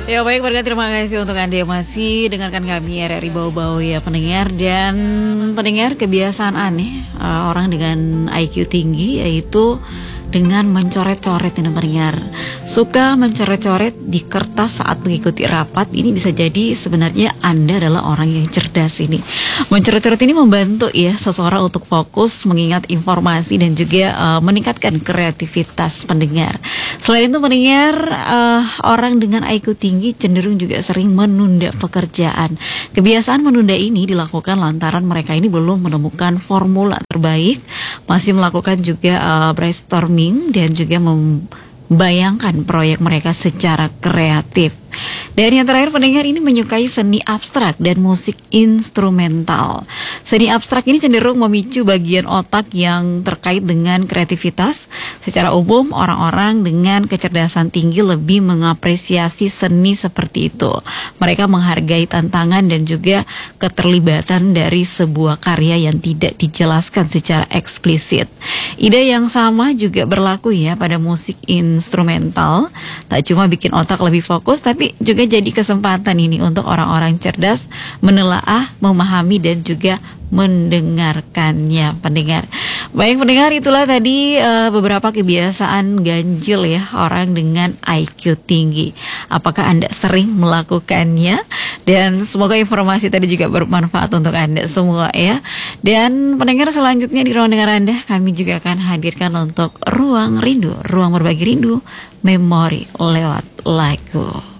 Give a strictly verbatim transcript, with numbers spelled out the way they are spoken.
Ya baik, warga terima kasih untuk Anda yang masih dengarkan kami R R I Bau-Bau ya pendengar. Dan pendengar, kebiasaan aneh uh, orang dengan I Q tinggi yaitu dengan mencoret-coret ini pendengar. Suka mencoret-coret di kertas saat mengikuti rapat. Ini bisa jadi sebenarnya Anda adalah orang yang cerdas ini. Mencoret-coret ini membantu ya seseorang untuk fokus mengingat informasi dan juga uh, meningkatkan kreativitas pendengar. Selain itu pendengar, uh, orang dengan I Q tinggi cenderung juga sering menunda pekerjaan. Kebiasaan menunda ini dilakukan lantaran mereka ini belum menemukan formula terbaik, masih melakukan juga uh, brainstorming dan juga membayangkan proyek mereka secara kreatif. Dan yang terakhir pendengar ini menyukai seni abstrak dan musik instrumental. Seni abstrak ini cenderung memicu bagian otak yang terkait dengan kreativitas. Secara umum orang-orang dengan kecerdasan tinggi lebih mengapresiasi seni seperti itu. Mereka menghargai tantangan dan juga keterlibatan dari sebuah karya yang tidak dijelaskan secara eksplisit. Ide yang sama juga berlaku ya pada musik instrumental. Tak cuma bikin otak lebih fokus, tapi juga jadi kesempatan ini untuk orang-orang cerdas menelaah, memahami dan juga mendengarkannya pendengar. Baik pendengar, itulah tadi uh, beberapa kebiasaan ganjil ya orang dengan I Q tinggi. Apakah Anda sering melakukannya? Dan semoga informasi tadi juga bermanfaat untuk Anda semua ya. Dan pendengar, selanjutnya di ruang dengar Anda kami juga akan hadirkan untuk Ruang Rindu, ruang berbagi rindu, memori lewat lagu.